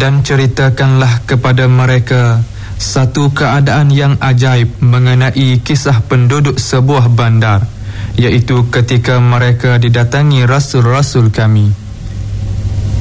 Dan ceritakanlah kepada mereka satu keadaan yang ajaib mengenai kisah penduduk sebuah bandar, iaitu ketika mereka didatangi rasul-rasul kami.